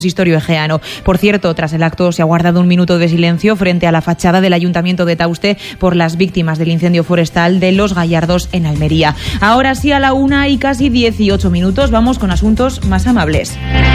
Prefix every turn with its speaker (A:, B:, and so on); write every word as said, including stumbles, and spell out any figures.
A: consistorio egeano. Por cierto, tras el acto se ha guardado un minuto de silencio frente a la fachada del Ayuntamiento de Tauste por las víctimas del incendio forestal de Los Gallardos en Almería. Ahora sí, a la una y casi dieciocho minutos, vamos con asuntos más amables.